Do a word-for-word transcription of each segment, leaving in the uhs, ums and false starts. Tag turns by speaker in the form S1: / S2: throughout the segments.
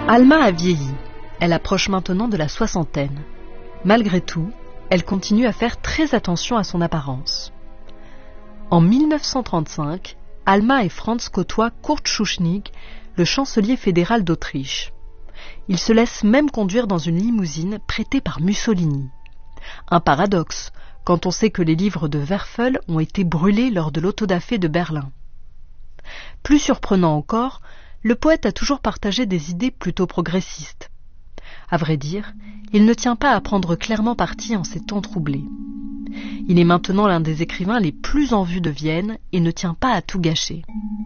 S1: Alma a vieilli. Elle approche maintenant de la soixantaine. Malgré tout, elle continue à faire très attention à son apparence. En mille neuf cent trente-cinq, Alma et Franz côtoient Kurt Schuschnigg, le chancelier fédéral d'Autriche. Ils se laissent même conduire dans une limousine prêtée par Mussolini. Un paradoxe, quand on sait que les livres de Werfel ont été brûlés lors de l'autodafé de Berlin. Plus surprenant encore, le poète a toujours partagé des idées plutôt progressistes. À vrai dire, il ne tient pas à prendre clairement parti en ces temps troublés. Il est maintenant l'un des écrivains les plus en vue de Vienne et ne tient pas à tout gâcher.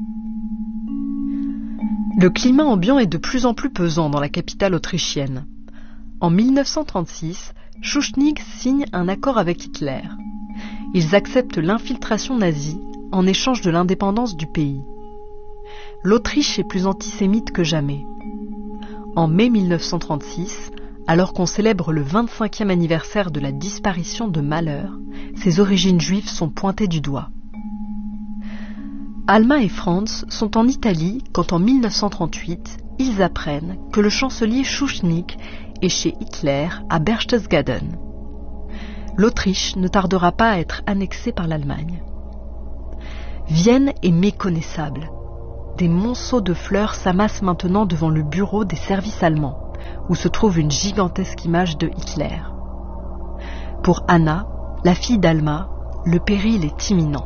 S1: Le climat ambiant est de plus en plus pesant dans la capitale autrichienne. En mille neuf cent trente-six, Schuschnigg signe un accord avec Hitler. Ils acceptent l'infiltration nazie en échange de l'indépendance du pays. L'Autriche est plus antisémite que jamais. En mai mille neuf cent trente-six, alors qu'on célèbre le vingt-cinquième anniversaire de la disparition de Mahler, ses origines juives sont pointées du doigt. Alma et Franz sont en Italie quand en mille neuf cent trente-huit, ils apprennent que le chancelier Schuschnigg est chez Hitler à Berchtesgaden. L'Autriche ne tardera pas à être annexée par l'Allemagne. Vienne est méconnaissable. Des monceaux de fleurs s'amassent maintenant devant le bureau des services allemands, où se trouve une gigantesque image de Hitler. Pour Anna, la fille d'Alma, le péril est imminent.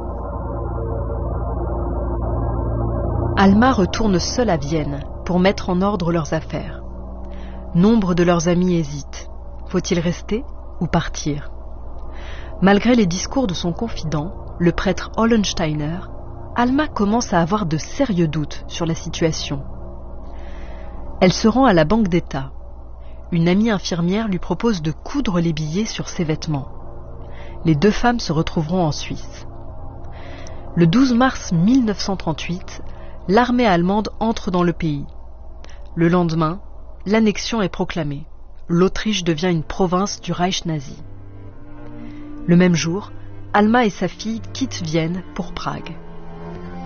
S1: Alma retourne seule à Vienne pour mettre en ordre leurs affaires. Nombre de leurs amis hésitent. Faut-il rester ou partir? Malgré les discours de son confident, le prêtre Hollensteiner, Alma commence à avoir de sérieux doutes sur la situation. Elle se rend à la Banque d'État. Une amie infirmière lui propose de coudre les billets sur ses vêtements. Les deux femmes se retrouveront en Suisse. Le douze mars mille neuf cent trente-huit, l'armée allemande entre dans le pays. Le lendemain, l'annexion est proclamée. L'Autriche devient une province du Reich nazi. Le même jour, Alma et sa fille quittent Vienne pour Prague.